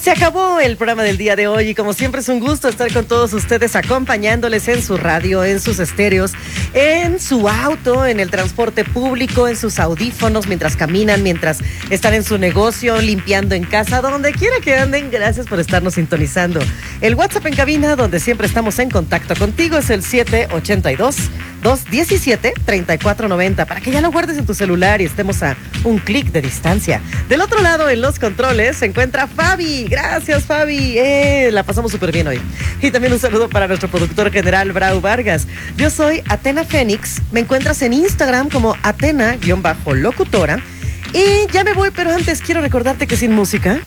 Se acabó el programa del día de hoy y como siempre es un gusto estar con todos ustedes acompañándoles en su radio, en sus estéreos, en su auto, en el transporte público, en sus audífonos, mientras caminan, mientras están en su negocio, limpiando en casa, donde quiera que anden. Gracias por estarnos sintonizando. El WhatsApp en cabina, donde siempre estamos en contacto contigo, es el 782-217-3490 para que ya lo guardes en tu celular y estemos a un clic de distancia. Del otro lado, en los controles, se encuentra Fabi. Gracias, Fabi. La pasamos súper bien hoy. Y también un saludo para nuestro productor general, Brau Vargas. Yo soy Atena Fénix. Me encuentras en Instagram como Atena-locutora. Y ya me voy, pero antes quiero recordarte que sin música,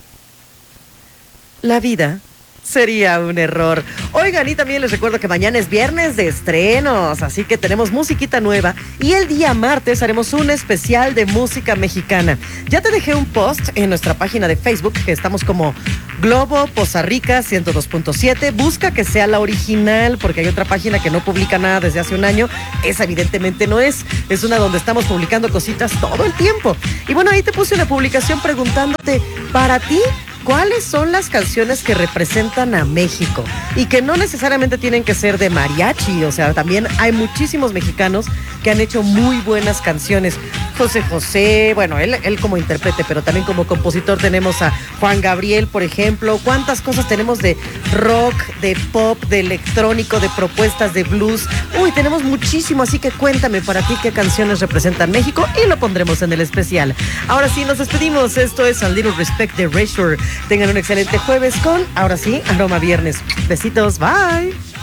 la vida sería un error. Oigan, y también les recuerdo que mañana es viernes de estrenos, así que tenemos musiquita nueva y el día martes haremos un especial de música mexicana. Ya te dejé un post en nuestra página de Facebook, que estamos como Globo Poza Rica 102.7. Busca que sea la original, porque hay otra página que no publica nada desde hace un año. Esa evidentemente no es. Es una donde estamos publicando cositas todo el tiempo. Y bueno, ahí te puse una publicación preguntándote, para ti, ¿cuáles son las canciones que representan a México? Y que no necesariamente tienen que ser de mariachi, o sea, también hay muchísimos mexicanos que han hecho muy buenas canciones. José José, bueno, él como intérprete, pero también como compositor tenemos a Juan Gabriel, por ejemplo. ¿Cuántas cosas tenemos de rock, de pop, de electrónico, de propuestas de blues? Uy, tenemos muchísimo, así que cuéntame para ti qué canciones representan México y lo pondremos en el especial. Ahora sí, nos despedimos. Esto es A Little Respect de Erasure. Tengan un excelente jueves con, ahora sí, Aroma Viernes. Besitos, bye.